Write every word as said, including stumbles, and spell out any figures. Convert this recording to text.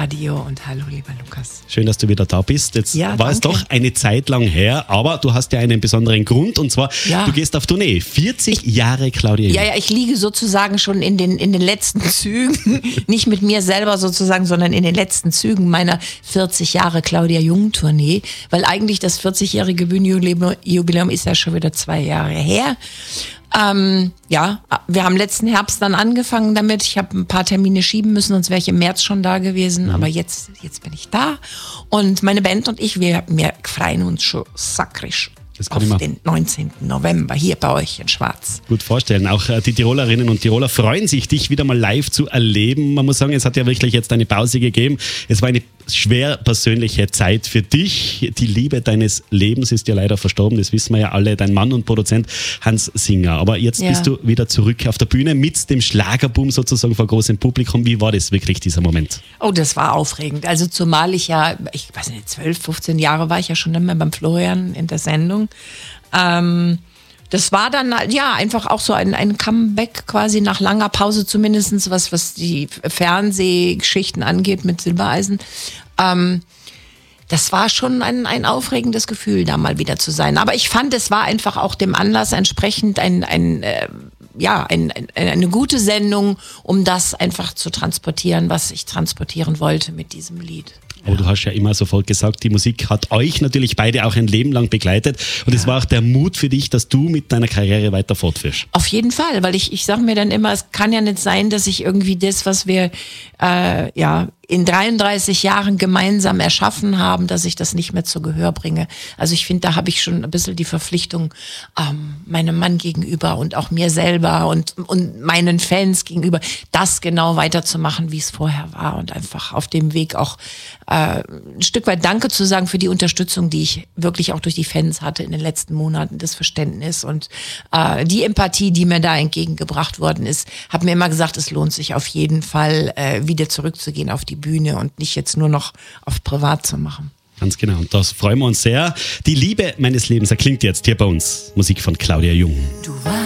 Radio und hallo, lieber Lukas. Schön, dass du wieder da bist. Jetzt ja, war danke. es doch eine Zeit lang her, aber du hast ja einen besonderen Grund und zwar, ja. du gehst auf Tournee. vierzig ich, Jahre Claudia Jung. Ja, ja, ich liege sozusagen schon in den, in den letzten Zügen, nicht mit mir selber sozusagen, sondern in den letzten Zügen meiner vierzig Jahre Claudia Jung Tournee, weil eigentlich das vierzigjährige Bühnenjubiläum ist ja schon wieder zwei Jahre her. Ähm, ja, wir haben letzten Herbst dann angefangen damit. Ich habe ein paar Termine schieben müssen, sonst wäre ich im März schon da gewesen. Mhm. Aber jetzt, jetzt bin ich da. Und meine Band und ich, wir, wir freuen uns schon sakrisch auf den neunzehnten November hier bei euch in Schwarz. Gut vorstellen. Auch äh, die Tirolerinnen und Tiroler freuen sich, dich wieder mal live zu erleben. Man muss sagen, es hat ja wirklich jetzt eine Pause gegeben. Es war eine schwer persönliche Zeit für dich. Die Liebe deines Lebens ist ja leider verstorben, das wissen wir ja alle. Dein Mann und Produzent Hans Singer. Aber jetzt ja. bist du wieder zurück auf der Bühne mit dem Schlagerboom sozusagen vor großem Publikum. Wie war das wirklich, dieser Moment? Oh, das war aufregend. Also zumal ich ja, ich weiß nicht, zwölf, fünfzehn Jahre war ich ja schon immer beim Florian in der Sendung. Ähm, das war dann ja einfach auch so ein, ein Comeback quasi nach langer Pause, zumindest was, was die Fernsehgeschichten angeht mit Silbereisen. Ähm, das war schon ein, ein aufregendes Gefühl, da mal wieder zu sein. Aber ich fand, es war einfach auch dem Anlass entsprechend ein, ein, äh, ja, ein, ein, eine gute Sendung, um das einfach zu transportieren, was ich transportieren wollte mit diesem Lied. Aber du hast ja immer sofort gesagt, die Musik hat euch natürlich beide auch ein Leben lang begleitet. Und es ja. war auch der Mut für dich, dass du mit deiner Karriere weiter fortführst. Auf jeden Fall, weil ich, ich sage mir dann immer, es kann ja nicht sein, dass ich irgendwie das, was wir äh, ja in dreiunddreißig Jahren gemeinsam erschaffen haben, dass ich das nicht mehr zu Gehör bringe. Also ich finde, da habe ich schon ein bisschen die Verpflichtung ähm, meinem Mann gegenüber und auch mir selber und, und meinen Fans gegenüber, das genau weiterzumachen, wie es vorher war und einfach auf dem Weg auch äh, ein Stück weit Danke zu sagen für die Unterstützung, die ich wirklich auch durch die Fans hatte in den letzten Monaten, das Verständnis und äh, die Empathie, die mir da entgegengebracht worden ist. Habe mir immer gesagt, es lohnt sich auf jeden Fall, äh, wieder zurückzugehen auf die Bühne und nicht jetzt nur noch auf privat zu machen. Ganz genau, und das freuen wir uns sehr. Die Liebe meines Lebens erklingt jetzt hier bei uns. Musik von Claudia Jung. Du warst